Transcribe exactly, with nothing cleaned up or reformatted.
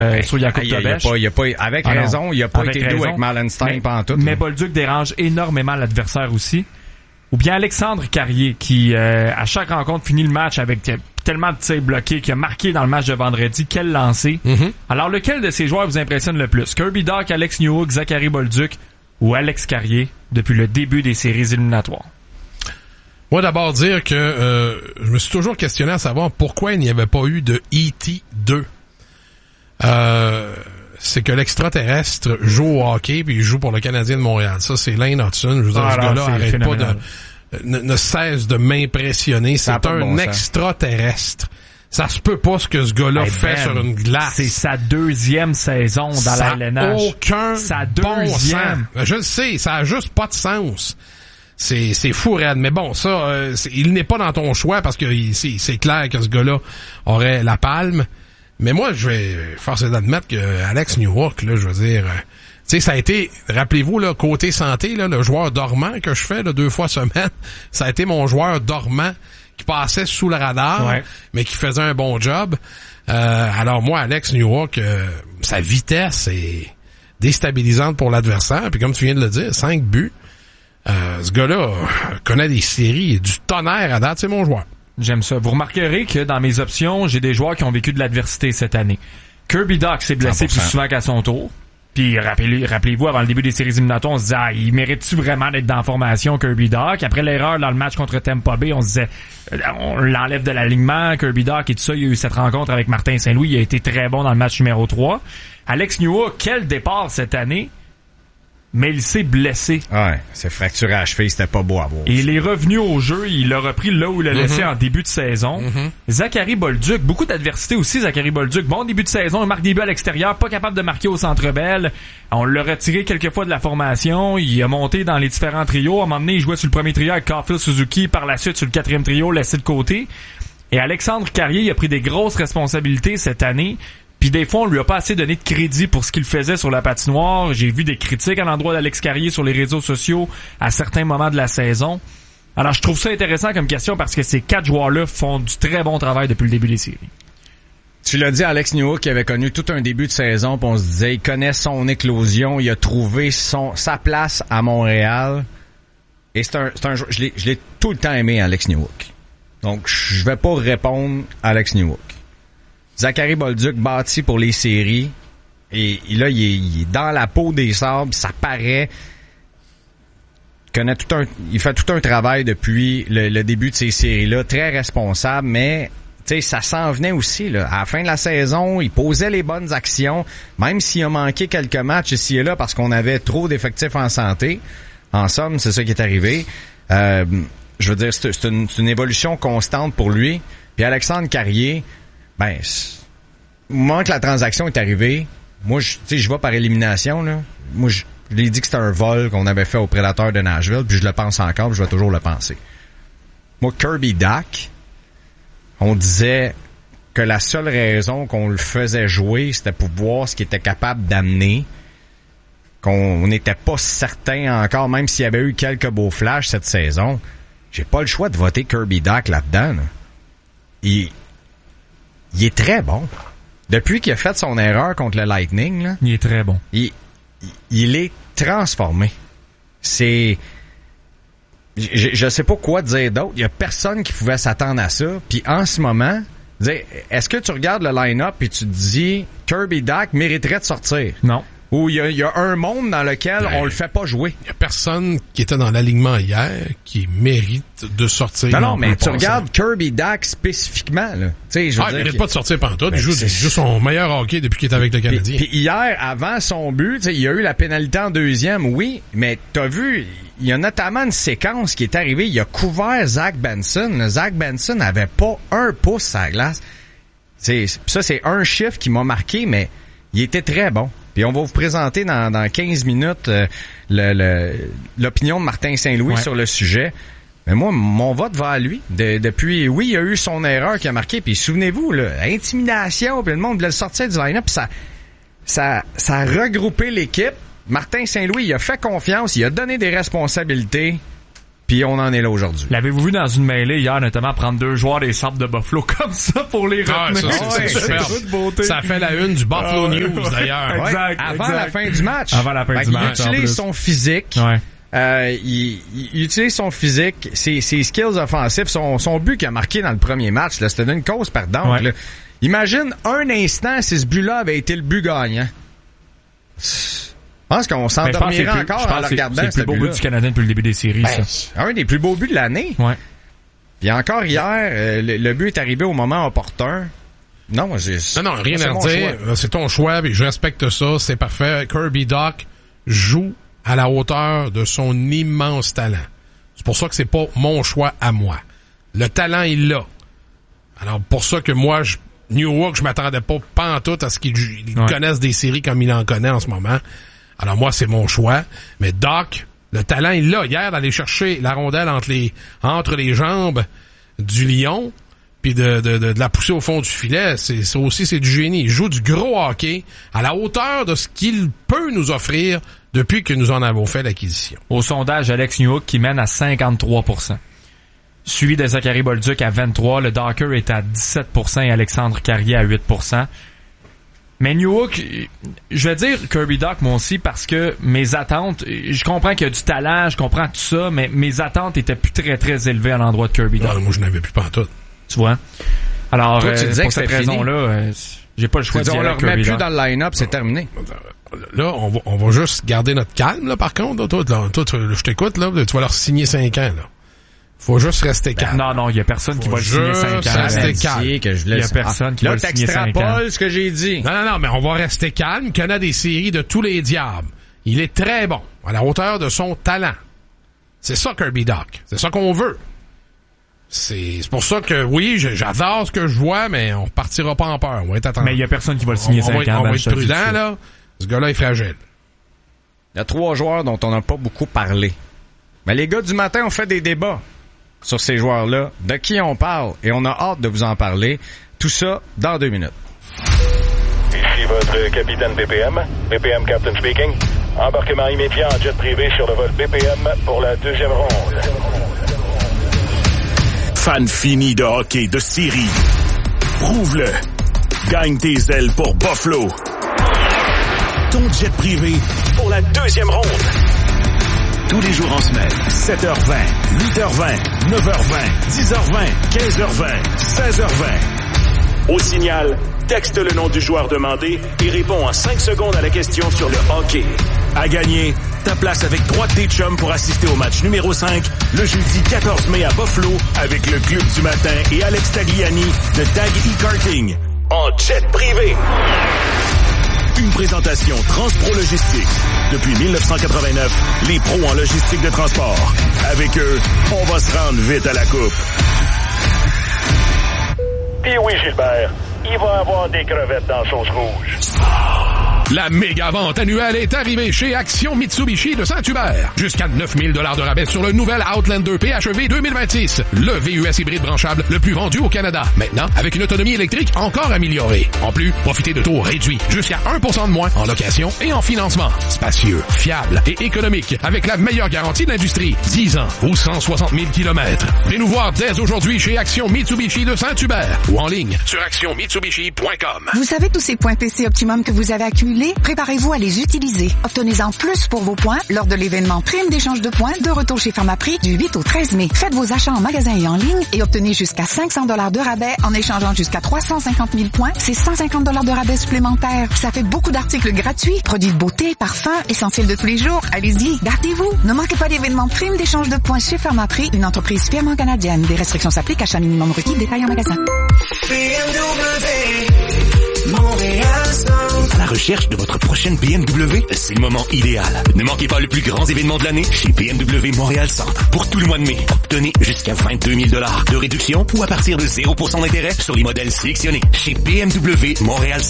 Euh, sur Jacob Tobesch. Il a pas, avec ah raison, il a pas été doux avec Marlenstein pendant tout. Mais Bolduc dérange énormément l'adversaire aussi. Ou bien Alexandre Carrier, qui euh, à chaque rencontre finit le match avec t- tellement de tirs bloqués, qui a marqué dans le match de vendredi. Quel lancer. Mm-hmm. Alors, lequel de ces joueurs vous impressionne le plus? Kirby Dach, Alex Newhook, Zachary Bolduc ou Alex Carrier depuis le début des séries éliminatoires? Moi, d'abord dire que euh, je me suis toujours questionné à savoir pourquoi il n'y avait pas eu de E T deux. Euh, c'est que l'extraterrestre joue au hockey puis il joue pour le Canadien de Montréal. Ça, c'est Lane Hudson. Je veux dire, ah, ce gars-là arrête pas de, ne, ne cesse de m'impressionner. C'est un bon extraterrestre. Ça se peut pas ce que ce gars-là hey fait ben, sur une glace. C'est sa deuxième saison dans ça la L N H. Aucun sa bon deuxième. Sens. Je le sais, ça a juste pas de sens. C'est, c'est fou, raide. Mais bon, ça, euh, il n'est pas dans ton choix parce que c'est, c'est clair que ce gars-là aurait la palme. Mais moi, je vais forcer d'admettre que Alex Newhook, là, je veux dire, euh, tu sais, ça a été, rappelez-vous, là, côté santé, là, le joueur dormant que je fais, là, deux fois semaine, ça a été mon joueur dormant qui passait sous le radar, ouais. mais qui faisait un bon job. Euh, alors moi, Alex Newhook, euh, sa vitesse est déstabilisante pour l'adversaire. Puis comme tu viens de le dire, cinq buts. Euh, ce gars-là connaît des séries et du tonnerre à date, c'est mon joueur. J'aime ça. Vous remarquerez que dans mes options, j'ai des joueurs qui ont vécu de l'adversité cette année. Kirby Dach s'est blessé cent pour cent plus souvent qu'à son tour. Puis rappelez, rappelez-vous, avant le début des séries éliminatoires, on se disait ah, il mérite-tu vraiment d'être dans la formation, Kirby Dach? Après l'erreur dans le match contre Tampa Bay, on se disait on l'enlève de l'alignement, Kirby Dach et tout ça. Il y a eu cette rencontre avec Martin Saint-Louis, il a été très bon dans le match numéro trois. Alex Newhook, quel départ cette année! Mais il s'est blessé. Ouais, c'est fracturé à la cheville, c'était pas beau à voir. Et il est revenu au jeu, il l'a repris là où il l'a laissé mm-hmm. en début de saison. Mm-hmm. Zachary Bolduc, beaucoup d'adversité aussi, Zachary Bolduc. Bon début de saison, il marque des buts à l'extérieur, pas capable de marquer au Centre Bell. On l'a retiré quelques fois de la formation, il a monté dans les différents trios. À un moment donné, il jouait sur le premier trio avec Caulfield Suzuki, par la suite sur le quatrième trio, laissé de côté. Et Alexandre Carrier, il a pris des grosses responsabilités cette année. Puis des fois, on lui a pas assez donné de crédit pour ce qu'il faisait sur la patinoire. J'ai vu des critiques à l'endroit d'Alex Carrier sur les réseaux sociaux à certains moments de la saison. Alors, je trouve ça intéressant comme question parce que ces quatre joueurs-là font du très bon travail depuis le début des séries. Tu l'as dit, Alex Newhook qui avait connu tout un début de saison, puis on se disait, il connaît son éclosion, il a trouvé son sa place à Montréal. Et c'est un, c'est un je l'ai, je l'ai tout le temps aimé, Alex Newhook. Donc, je vais pas répondre à Alex Newhook. Zachary Bolduc bâti pour les séries et, et là il est, il est dans la peau des sables, ça paraît. Il connaît tout un, il fait tout un travail depuis le, le début de ces séries-là, très responsable, mais tu sais ça s'en venait aussi là. À la fin de la saison, il posait les bonnes actions, même s'il a manqué quelques matchs ici et là parce qu'on avait trop d'effectifs en santé. En somme, c'est ça qui est arrivé. Euh, je veux dire, c'est, c'est, une, c'est une évolution constante pour lui. Puis Alexandre Carrier. Ben, au moment que la transaction est arrivée, moi, je, tu sais, je vais par élimination, là. Moi, je, je l'ai dit que c'était un vol qu'on avait fait aux Prédateurs de Nashville, puis je le pense encore, puis je vais toujours le penser. Moi, Kirby Dach, on disait que la seule raison qu'on le faisait jouer, c'était pour voir ce qu'il était capable d'amener, qu'on n'était pas certain encore, même s'il y avait eu quelques beaux flashs cette saison. J'ai pas le choix de voter Kirby Dach là-dedans, là. Il... Il est très bon. Depuis qu'il a fait son erreur contre le Lightning, là, il est très bon. Il, il est transformé. C'est... Je, je sais pas quoi dire d'autre. Il y a personne qui pouvait s'attendre à ça. Puis en ce moment, est-ce que tu regardes le line-up et tu te dis Kirby Dach mériterait de sortir? Non. Ou il y a, il y a un monde dans lequel ben, on le fait pas jouer. Il y a personne qui était dans l'alignement hier qui mérite de sortir. Non, non, mais tu regardes Kirby Dach spécifiquement, là. Tu sais, je veux ah, dire. Il mérite pas de sortir pantoute. Ben, il joue, il joue son meilleur hockey depuis qu'il est avec le Canadien. Puis, puis hier, avant son but, tu sais, il y a eu la pénalité en deuxième, oui, mais t'as vu, il y a notamment une séquence qui est arrivée, il a couvert Zach Benson. Zach Benson avait pas un pouce à la glace. C'est, ça, c'est un chiffre qui m'a marqué, mais il était très bon. Puis on va vous présenter dans, dans quinze minutes euh, le, le, l'opinion de Martin Saint-Louis ouais. sur le sujet. Mais moi, mon vote va à lui. De, depuis, oui, il y a eu son erreur qui a marqué. Puis souvenez-vous, là, intimidation, puis le monde voulait le sortir du line-up. Puis ça, ça, ça a regroupé l'équipe. Martin Saint-Louis, il a fait confiance, il a donné des responsabilités. puis on en est là aujourd'hui. L'avez-vous vu dans une mêlée hier, notamment prendre deux joueurs des Sables de Buffalo comme ça pour les retenir? Ah, ça, c'est, c'est super. Ça fait la une du Buffalo ah, News, d'ailleurs. Exact, ouais, avant exact. la fin du match. Avant la fin ben, du match. Il utilise son physique. Ouais. Euh, il, il utilise son physique, ses, ses skills offensifs, son, son but qu'il a marqué dans le premier match, là, c'était une cause perdante. Ouais. Là. Imagine un instant si ce but-là avait été le but gagnant. Je pense qu'on s'endormirait ben, encore en le regardant. C'est le plus beau but du Canadien depuis le début des séries, ben, ça. Un des plus beaux buts de l'année. Ouais. Puis encore hier, euh, le, le but est arrivé au moment opportun. Non, j'ai... Non, non, rien à dire. C'est ton choix, puis je respecte ça, c'est parfait. Kirby Dach joue à la hauteur de son immense talent. C'est pour ça que c'est pas mon choix à moi. Le talent, il l'a. Alors, pour ça que moi, je, New York, je m'attendais pas pantoute à ce qu'ils ouais. connaissent des séries comme il en connaît en ce moment. Alors, moi, c'est mon choix. Mais Dach, le talent, il l'a. Hier, d'aller chercher la rondelle entre les, entre les jambes du Lion, puis de, de, de, de la pousser au fond du filet, c'est, ça aussi, c'est du génie. Il joue du gros hockey à la hauteur de ce qu'il peut nous offrir depuis que nous en avons fait l'acquisition. Au sondage, Alex Newhook qui mène à cinquante-trois pour cent. Suivi de Zachary Bolduc à vingt-trois, le Docker est à dix-sept pour cent et Alexandre Carrier à huit pour cent. Mais Newhook, je vais dire Kirby Dach moi aussi parce que mes attentes, je comprends qu'il y a du talent, je comprends tout ça, mais mes attentes étaient plus très très élevées à l'endroit de Kirby Dach. Non, moi je n'avais plus pantoute. Tu vois? Alors, toi, tu euh, pour cette raison-là, euh, j'ai pas le choix de dire on le remet plus dans le line-up, c'est terminé. Là, on va, on va juste garder notre calme, là, par contre. Là, toi, là, toi, je t'écoute, là, tu vas leur signer cinq ans, là. Faut juste rester calme. Ben, non, non, il y a personne qui va le signer cinq ans. Rester calme. Que je il y a personne qui là, va le signer cinq ans. ce que j'ai dit. Non, non, non, mais on va rester calme. Qu'on a des séries de tous les diables. Il est très bon, à la hauteur de son talent. C'est ça, Kirby Dach. C'est ça qu'on veut. C'est, c'est pour ça que, oui, j'adore ce que je vois, mais on partira pas en peur. On va être attentif. Mais il y a personne qui va le signer cinq ans. On va être prudent, là. Ce gars-là est fragile. Il y a trois joueurs dont on n'a pas beaucoup parlé. Mais les gars du matin ont fait des débats sur ces joueurs-là. De qui on parle? Et on a hâte de vous en parler. Tout ça dans deux minutes. Ici votre capitaine B P M. B P M Captain speaking. Embarquement immédiat en jet privé sur le vol B P M pour la deuxième ronde. Fan fini de hockey de série. Prouve-le. Gagne tes ailes pour Buffalo. Ton jet privé pour la deuxième ronde. Tous les jours en semaine, sept heures vingt, huit heures vingt, neuf heures vingt, dix heures vingt, quinze heures vingt, seize heures vingt. Au signal, texte le nom du joueur demandé et réponds en cinq secondes à la question sur le hockey. À gagner, ta place avec trois de tes chums pour assister au match numéro cinq le jeudi quatorze mai à Buffalo avec le Club du matin et Alex Tagliani de Tag E-Karting en jet privé. Une présentation Transpro Logistique. Depuis dix-neuf cent quatre-vingt-neuf, les pros en logistique de transport. Avec eux, on va se rendre vite à la coupe. Puis oui, Gilbert, il va avoir des crevettes dans sauce rouge. La méga vente annuelle est arrivée chez Action Mitsubishi de Saint-Hubert. Jusqu'à neuf mille dollars de rabais sur le nouvel Outlander P H E V deux mille vingt-six. Le V U S hybride branchable le plus vendu au Canada. Maintenant, avec une autonomie électrique encore améliorée. En plus, profitez de taux réduits. Jusqu'à un pour cent de moins en location et en financement. Spacieux, fiable et économique. Avec la meilleure garantie de l'industrie. dix ans ou cent soixante mille kilomètres. Venez nous voir dès aujourd'hui chez Action Mitsubishi de Saint-Hubert. Ou en ligne sur action mitsubishi point com. Vous savez tous ces points P C Optimum que vous avez accumulés? Préparez-vous à les utiliser. Obtenez-en plus pour vos points lors de l'événement Prime d'échange de points de retour chez Pharmaprix du huit au treize mai. Faites vos achats en magasin et en ligne et obtenez jusqu'à cinq cents dollars de rabais en échangeant jusqu'à trois cent cinquante mille points. C'est cent cinquante dollars de rabais supplémentaires. Ça fait beaucoup d'articles gratuits, produits de beauté, parfums, essentiels de tous les jours. Allez-y, gardez-vous. Ne manquez pas l'événement Prime d'échange de points chez Pharmaprix, une entreprise fièrement canadienne. Des restrictions s'appliquent, achat minimum requis, détail en magasin. B M W, Montréal Centre. À la recherche de votre prochaine B M W? C'est le moment idéal. Ne manquez pas le plus grand événement de l'année chez B M W Montréal Centre. Pour tout le mois de mai, obtenez jusqu'à vingt-deux mille dollars de réduction ou à partir de zéro pour cent d'intérêt sur les modèles sélectionnés. Chez B M W Montréal Centre.